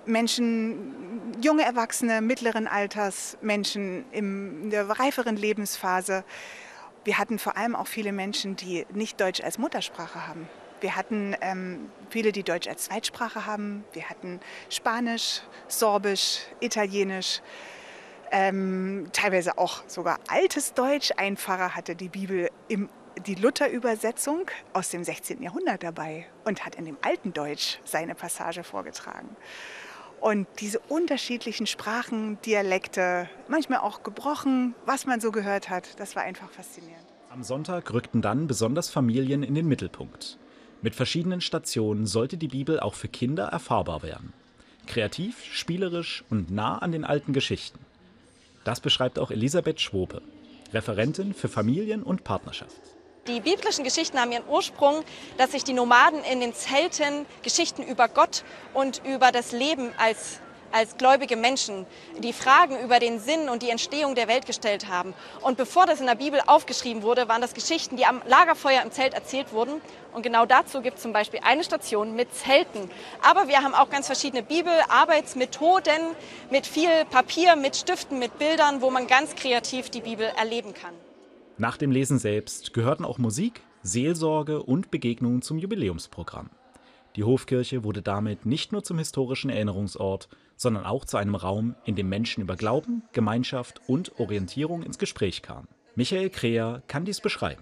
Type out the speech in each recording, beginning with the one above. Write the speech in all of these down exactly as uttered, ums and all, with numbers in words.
Menschen, junge Erwachsene, mittleren Alters, Menschen in der reiferen Lebensphase. Wir hatten vor allem auch viele Menschen, die nicht Deutsch als Muttersprache haben. Wir hatten ähm, viele, die Deutsch als Zweitsprache haben. Wir hatten Spanisch, Sorbisch, Italienisch, ähm, teilweise auch sogar altes Deutsch. Ein Pfarrer hatte die Bibel im die Luther-Übersetzung aus dem sechzehnten Jahrhundert dabei und hat in dem alten Deutsch seine Passage vorgetragen. Und diese unterschiedlichen Sprachen, Dialekte, manchmal auch gebrochen, was man so gehört hat, das war einfach faszinierend. Am Sonntag rückten dann besonders Familien in den Mittelpunkt. Mit verschiedenen Stationen sollte die Bibel auch für Kinder erfahrbar werden. Kreativ, spielerisch und nah an den alten Geschichten. Das beschreibt auch Elisabeth Schwope, Referentin für Familien und Partnerschaft. Die biblischen Geschichten haben ihren Ursprung, dass sich die Nomaden in den Zelten Geschichten über Gott und über das Leben als, als gläubige Menschen, die Fragen über den Sinn und die Entstehung der Welt gestellt haben. Und bevor das in der Bibel aufgeschrieben wurde, waren das Geschichten, die am Lagerfeuer im Zelt erzählt wurden. Und genau dazu gibt es zum Beispiel eine Station mit Zelten. Aber wir haben auch ganz verschiedene Bibelarbeitsmethoden mit viel Papier, mit Stiften, mit Bildern, wo man ganz kreativ die Bibel erleben kann. Nach dem Lesen selbst gehörten auch Musik, Seelsorge und Begegnungen zum Jubiläumsprogramm. Die Hofkirche wurde damit nicht nur zum historischen Erinnerungsort, sondern auch zu einem Raum, in dem Menschen über Glauben, Gemeinschaft und Orientierung ins Gespräch kamen. Michael Kreher kann dies beschreiben.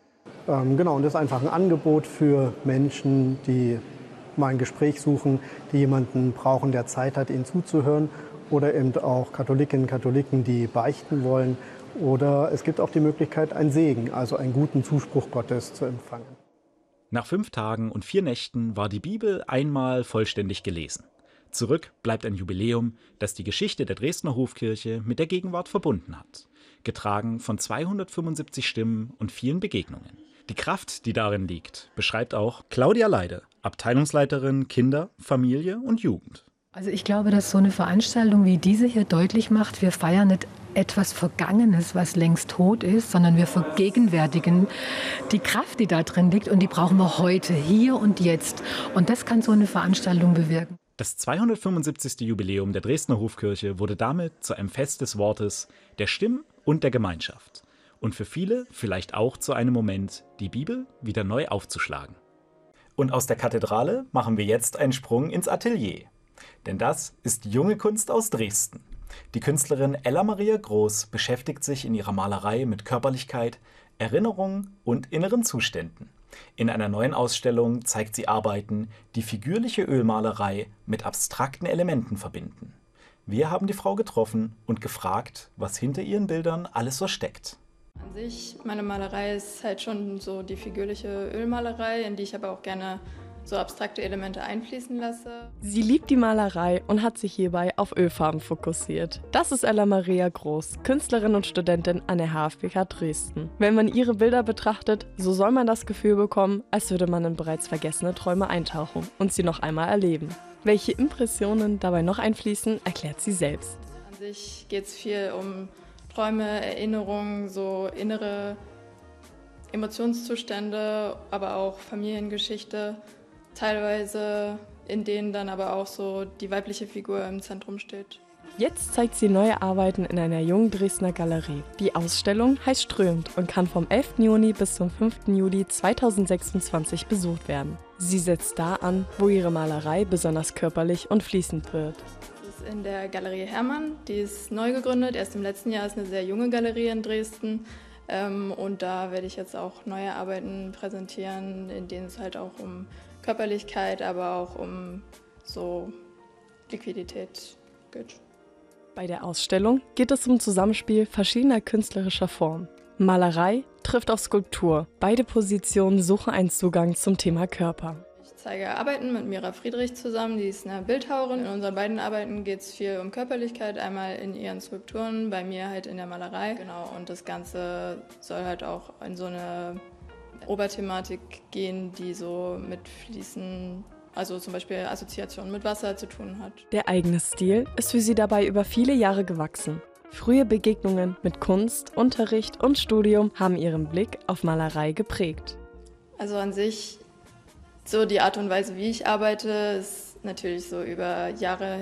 Ähm, genau, und das ist einfach ein Angebot für Menschen, die mal ein Gespräch suchen, die jemanden brauchen, der Zeit hat, ihnen zuzuhören. Oder eben auch Katholikinnen und Katholiken, die beichten wollen. Oder es gibt auch die Möglichkeit, einen Segen, also einen guten Zuspruch Gottes zu empfangen. Nach fünf Tagen und vier Nächten war die Bibel einmal vollständig gelesen. Zurück bleibt ein Jubiläum, das die Geschichte der Dresdner Hofkirche mit der Gegenwart verbunden hat. Getragen von zweihundertfünfundsiebzig Stimmen und vielen Begegnungen. Die Kraft, die darin liegt, beschreibt auch Claudia Leide, Abteilungsleiterin Kinder, Familie und Jugend. Also ich glaube, dass so eine Veranstaltung wie diese hier deutlich macht, wir feiern nicht etwas Vergangenes, was längst tot ist, sondern wir vergegenwärtigen die Kraft, die da drin liegt, und die brauchen wir heute, hier und jetzt. Und das kann so eine Veranstaltung bewirken. Das zweihundertfünfundsiebzigste Jubiläum der Dresdner Hofkirche wurde damit zu einem Fest des Wortes, der Stimmen und der Gemeinschaft. Und für viele vielleicht auch zu einem Moment, die Bibel wieder neu aufzuschlagen. Und aus der Kathedrale machen wir jetzt einen Sprung ins Atelier. Denn das ist junge Kunst aus Dresden. Die Künstlerin Ella Maria Groß beschäftigt sich in ihrer Malerei mit Körperlichkeit, Erinnerung und inneren Zuständen. In einer neuen Ausstellung zeigt sie Arbeiten, die figürliche Ölmalerei mit abstrakten Elementen verbinden. Wir haben die Frau getroffen und gefragt, was hinter ihren Bildern alles so steckt. An sich, meine Malerei ist halt schon so die figürliche Ölmalerei, in die ich aber auch gerne so abstrakte Elemente einfließen lasse. Sie liebt die Malerei und hat sich hierbei auf Ölfarben fokussiert. Das ist Ella Maria Groß, Künstlerin und Studentin an der H F B K Dresden. Wenn man ihre Bilder betrachtet, so soll man das Gefühl bekommen, als würde man in bereits vergessene Träume eintauchen und sie noch einmal erleben. Welche Impressionen dabei noch einfließen, erklärt sie selbst. An sich geht es viel um Träume, Erinnerungen, so innere Emotionszustände, aber auch Familiengeschichte. Teilweise, in denen dann aber auch so die weibliche Figur im Zentrum steht. Jetzt zeigt sie neue Arbeiten in einer jungen Dresdner Galerie. Die Ausstellung heißt Strömt und kann vom elften Juni bis zum fünften Juli zweitausendsechsundzwanzig besucht werden. Sie setzt da an, wo ihre Malerei besonders körperlich und fließend wird. Das ist in der Galerie Hermann, die ist neu gegründet, erst im letzten Jahr, ist eine sehr junge Galerie in Dresden. Und da werde ich jetzt auch neue Arbeiten präsentieren, in denen es halt auch um Körperlichkeit, aber auch um so Liquidität geht. Bei der Ausstellung geht es um Zusammenspiel verschiedener künstlerischer Formen. Malerei trifft auf Skulptur. Beide Positionen suchen einen Zugang zum Thema Körper. Ich zeige Arbeiten mit Mira Friedrich zusammen, die ist eine Bildhauerin. In unseren beiden Arbeiten geht es viel um Körperlichkeit, einmal in ihren Skulpturen, bei mir halt in der Malerei. Genau, und das Ganze soll halt auch in so eine Oberthematik gehen, die so mit Fließen, also zum Beispiel Assoziation mit Wasser zu tun hat. Der eigene Stil ist für sie dabei über viele Jahre gewachsen. Frühe Begegnungen mit Kunst, Unterricht und Studium haben ihren Blick auf Malerei geprägt. Also an sich, so die Art und Weise, wie ich arbeite, ist natürlich so über Jahre